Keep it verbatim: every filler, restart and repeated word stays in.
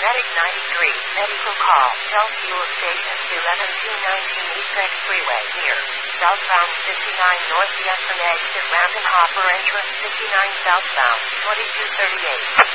Medic ninety-three, medical call, Shell Fuel Station, eleven two nineteen East X Freeway, near, southbound fifty-nine north, yes from exit ramp and hopper entrance fifty-nine southbound, twenty-two thirty-eight.